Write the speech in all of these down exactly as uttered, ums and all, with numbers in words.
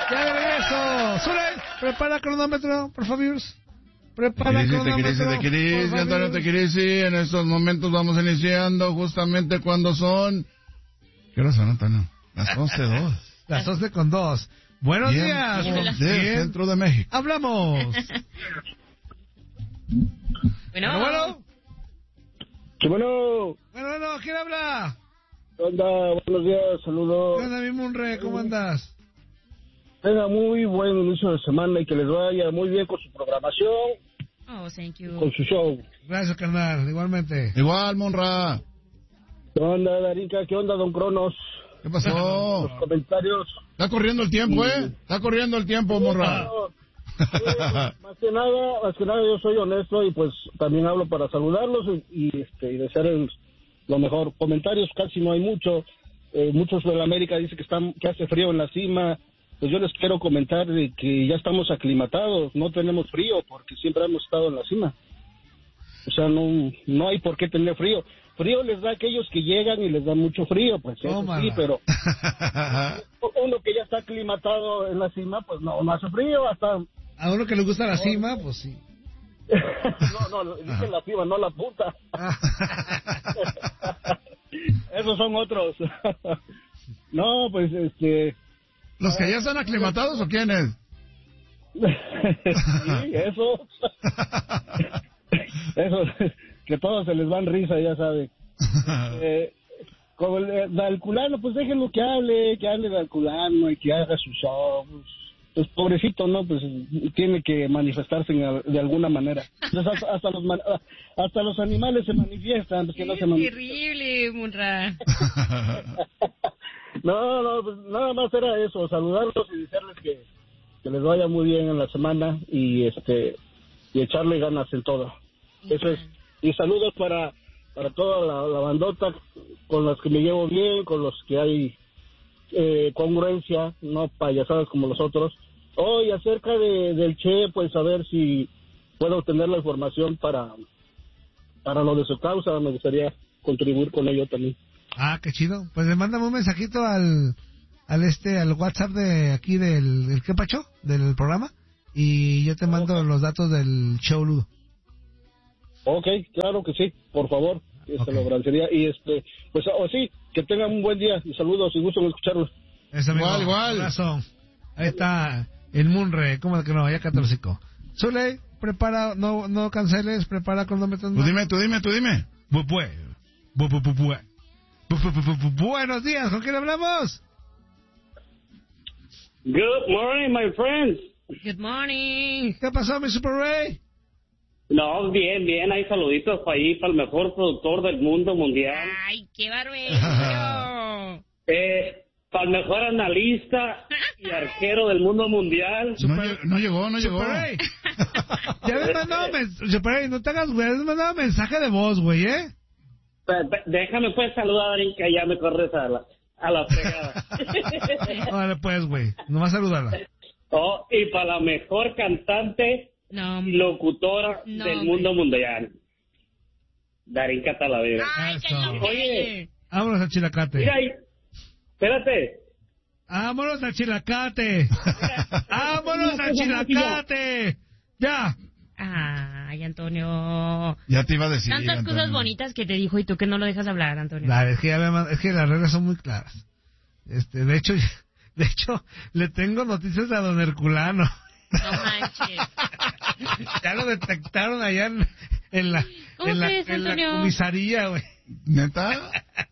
Ya de regreso. Zulay, prepara cronómetro, por favor. Prepara Tequirisi, cronómetro. tequirisi, tequirisi, por Antonio favor. Tequirisi. En estos momentos vamos iniciando justamente cuando son... ¿Qué hora son, Antonio? Las once dos. Las once con dos. Buenos Bien, días. del Bien. centro de México. Hablamos. Bueno, Bueno, bueno. Sí, bueno, Bueno, bueno, ¿quién habla? ¿qué onda? Buenos días, saludos. ¿Qué onda, mi Munre? ¿Cómo andas? Tenga muy buen inicio de semana y que les vaya muy bien con su programación, oh, thank you. con su show. Gracias, carnal. Igualmente. Igual, Monra. ¿Qué onda, Darinka? ¿Qué onda, don Cronos? ¿Qué pasó? Los comentarios. Está corriendo el tiempo, ¿eh? Está corriendo el tiempo, Monra. No, eh, más que nada, más que nada yo soy honesto y pues también hablo para saludarlos y, y, este, y desearles lo mejor. Comentarios casi no hay mucho. Eh, muchos de la América dicen que están que hace frío en la cima. Pues yo les quiero comentar de que ya estamos aclimatados, no tenemos frío porque siempre hemos estado en la cima. O sea, no no hay por qué tener frío. Frío les da a aquellos que llegan y les da mucho frío, pues eso Tómala. sí, pero uno que ya está aclimatado en la cima, pues no, no hace frío, hasta... A uno que le gusta la cima, pues sí. no, no, dicen la cima, no la puta. Esos son otros. No, pues este... ¿Los que ya están aclimatados o quiénes? Sí, eso. Eso, que todos se les van risa, ya sabe. Eh, como el Dalculano, pues déjenlo que hable, que hable Dalculano y que haga sus shows. Pues pobrecito, ¿no? Pues tiene que manifestarse en, de alguna manera. Entonces, hasta, hasta, los, man- hasta los animales se manifiestan, pues que no Es se manifiestan. terrible, Munra. No, no, pues nada más era eso, saludarlos y decirles que, que les vaya muy bien en la semana y este y echarle ganas en todo. Eso es. Y saludos para para toda la, la bandota con los que me llevo bien, con los que hay eh, congruencia, no payasadas como los otros. Oh, y acerca de, del Che, pues a ver si puedo obtener la información para para lo de su causa, me gustaría contribuir con ello también. Ah, qué chido. Pues le mándame un mensajito al al este al WhatsApp de aquí del, del ¿qué pacho? Del programa y yo te mando Okay. los datos del show Ludo. Ok, claro que sí, por favor, se Ok. lo agradecería. Y este, pues, o sí, que tengan un buen día y saludos y gusto en escucharlos. Eso, amigo. Igual, igual. Abrazo. Ahí está el Munre, ¿cómo que no? Ya catorcico. Zuley, prepara, no no canceles, prepara cronómetro. Tú dime, tú dime, tú dime. Bu- bue- bu- bu- bu- bue. Bu- bu- bu- bu- bu- Buenos días, ¿con quién hablamos? Good morning, my friends. Good morning. ¿Qué pasó, mi Super Ray? No, bien, bien. Hay saluditos para ahí, para el mejor productor del mundo mundial. Ay, qué barbero. Eh, para el mejor analista y arquero del mundo mundial. No, lle- no llegó, no llegó. Super Ray. Ya me mandado mensaje, Super Ray, no te hagas güey, me mandado mensaje de voz, güey, ¿eh? Pe- pe- Déjame pues saludar y que ya me corres a la, a la fregada. Vale, pues, güey, nomás saludarla. Oh, y para la mejor cantante No, y locutora No, del hombre. mundo mundial. Darinka Talavera. ay, Eso. cállate. Oye. Vámonos al Chilacate. Mira ahí. Espérate. Vámonos al Chilacate. Vámonos al Chilacate. Ya. Ay, Antonio. Ya te iba a decir. Tantas Antonio. cosas bonitas que te dijo y tú que no lo dejas hablar, Antonio. Dale, es que ya me mand- es que las reglas son muy claras. Este, de hecho, de hecho, le tengo noticias a don Herculano. No manches. Ya lo detectaron allá en, en la, ¿Cómo en la, crees, en la Antonio? comisaría, güey. ¿Neta?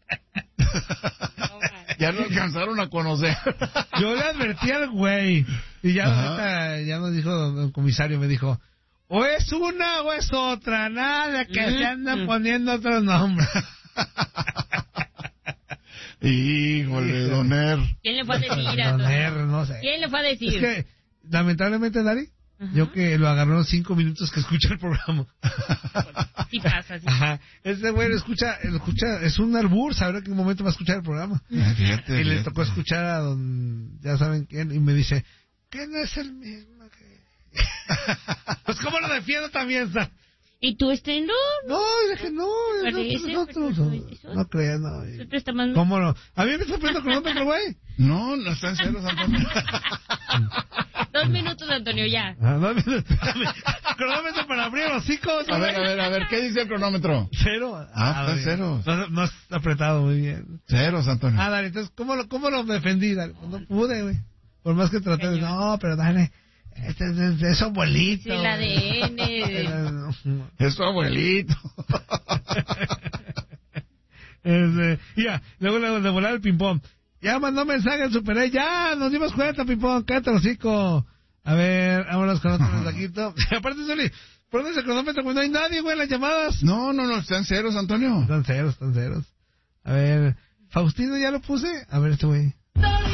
No manches. Ya lo alcanzaron a conocer. Yo le advertí al güey. Y ya, Ajá. ahorita ya nos dijo don, don comisario, me dijo, o es una o es otra, nada que se andan poniendo otros nombres. Híjole, don Er. ¿Quién le fue a decir, Don Antonio? R, no sé. ¿Quién le fue a decir? Es que, lamentablemente, Dari, Ajá. yo que lo agarró en cinco minutos que escucha el programa. Sí pasa, sí. Ajá. Ese güey lo escucha, lo escucha, es un albur, sabrá que en un momento va a escuchar el programa. Ah, Fíjate, Y le fíjate. tocó escuchar a don, ya saben quién, y me dice, ¿qué no es el mismo que...? Pues cómo lo defiendo también, sa. ¿Y tú, este, no? No, yo dije, no, es Parece, otro, es otro. pero no es otro. No creas, no. Nosotros estamos... ¿Cómo no? A mí me está poniendo cronómetro, güey. No, no está en ceros, Antonio. Dos minutos, Antonio, ya. Ah, dos minutos. Cronómetro para abrir los hocicos. A ver, a ver, a ver, ¿qué dice el cronómetro? Cero. Ah, está en ceros. No, no está apretado, muy bien. Ceros, Antonio. Ah, dale, entonces, ¿cómo lo, cómo lo defendí? Dale? Pues no pude, güey. Por más que traté de... No, pero dale... Este es, es, es su abuelito. Sí, el A D N. Es tu abuelito. Este, ya, luego le, le volar el ping-pong. Ya mandó mensaje el Super E. Ya, nos dimos cuenta, ping-pong. Cállate el hocico. A ver, vámonos con otro mensajito. Aparte, Soli, ¿por dónde es el cronómetro? Pues no hay nadie, güey, en las llamadas. No, no, no, están ceros, Antonio. Están ceros, están ceros. A ver, Faustino, ¿ya lo puse? A ver, este güey.